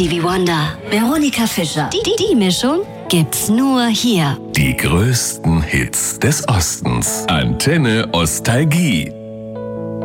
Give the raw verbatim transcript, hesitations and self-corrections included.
Stevie Wonder, Veronika Fischer. Die, die, die Mischung gibt's nur hier. Die größten Hits des Ostens. Antenne Ostalgie.